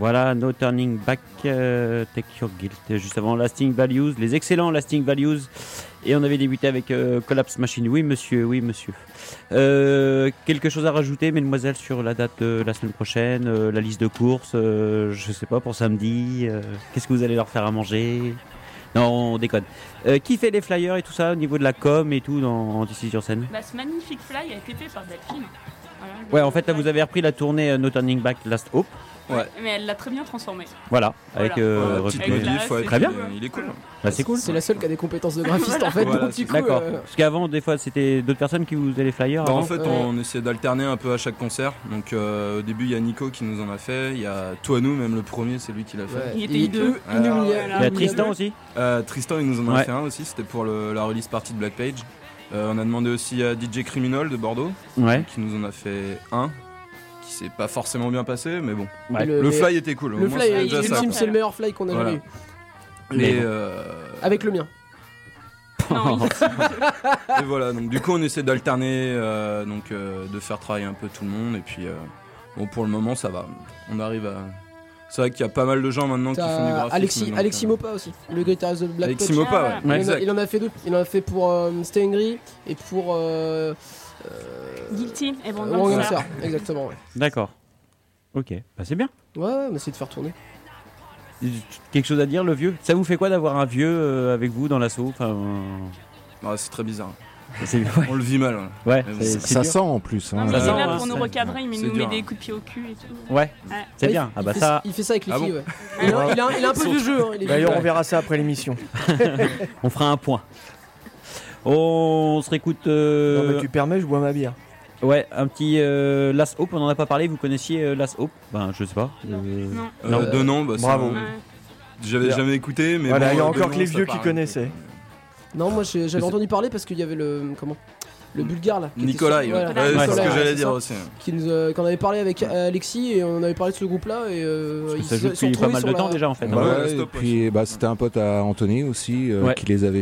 Voilà, No Turning Back, Take Your Guilt. Juste avant Lasting Values, les excellents Lasting Values. Et on avait débuté avec Collapse Machine. Oui, monsieur, oui, monsieur. Quelque chose à rajouter, mesdemoiselles, sur la date de la semaine prochaine, la liste de courses, je sais pas, pour samedi. Qu'est-ce que vous allez leur faire à manger? Non, on déconne. Qui fait les flyers et tout ça au niveau de la com et tout dans Ici sur scène? Ce magnifique fly a été fait par Delphine. Voilà, Ouais, en fait, là, vous avez repris la tournée No Turning Back Last Hope. Ouais. Mais elle l'a très bien transformé. Voilà, avec Petite Refuge. modif, ouais, Très bien. il est cool. Bah, c'est cool. C'est la seule qui a des compétences de graphiste en fait. Voilà, Donc, du coup, D'accord. Parce qu'avant, des fois, c'était d'autres personnes qui vous faisaient les flyers. Bah, avant en fait, on essaie d'alterner un peu à chaque concert. Donc au début, il y a Nico qui nous en a fait. Il y a Toi Nous, même le premier, c'est lui qui l'a fait. ouais. Il était hideux. Inoubliable. Il y a Tristan aussi. Tristan, il nous en a Ouais. fait un aussi. C'était pour la release party de Black Page. On a demandé aussi à DJ Criminal de Bordeaux, Ouais. qui nous en a fait un. Qui s'est pas forcément bien passé, mais bon. Ouais. Le fly était cool. Le Au moins, fly, c'est déjà ça, ultime, quoi. c'est le meilleur fly qu'on a Voilà. jamais eu. Et, Avec le mien. Non, et voilà, donc du coup on essaie d'alterner, de faire travailler un peu tout le monde, et puis bon, pour le moment ça va, on arrive à... C'est vrai qu'il y a pas mal de gens maintenant qui font du T'as graphisme. Alexis Mopa aussi, le guitariste de Black Alexis Touch. Mopa, ouais, Ouais. exact. Il en a fait deux. Il en a fait pour Stay Angry et pour Guilty et Wrong Wrong Answer. Answer. Exactement, ouais. D'accord. Ok, bah c'est bien. Ouais, on essaie de faire tourner. Quelque chose à dire, le vieux? Ça vous fait quoi d'avoir un vieux avec vous dans l'assaut? Enfin, Ah, c'est très bizarre. c'est ouais. On le vit mal. Ouais, Mais bon, c'est Ça dur. sent en plus. Non, Hein. mais Ça il est sent, là hein, pour nous ça- recadrer, mais il c'est nous met dur, des hein. coups de pied au cul et tout. Ouais, c'est Ouais, bien. Ah bah fait, ça, il fait ça avec les Ah filles, bon ouais. Il a un peu de jeu, hein. Il est D'ailleurs, vieux. on verra ça après l'émission. on fera un point. On se réécoute. Non, mais tu permets, je bois ma bière. Ouais, un petit Last Hope, on en a pas parlé. Vous connaissiez Last Hope? Ben, je sais pas. Non. De nom, bah, Bravo. Ouais. j'avais jamais écouté, mais Voilà, bon, il y a de encore nom, que les ça vieux qui parle. connaissaient. Non, moi j'avais entendu parler parce qu'il y avait le bulgare là. qui était Nicolas, sur- ouais. voilà, Ouais, c'est ce Nicolas, que j'allais c'est dire ça. aussi. Qu'on avait parlé avec Alexis et on avait parlé de ce groupe là et Parce que ils ça se joue sont depuis pas retrouvés mal sur de la- temps déjà en fait. Bah Ouais, ouais, stop, et puis c'était un pote à Anthony aussi Ouais. qui les avait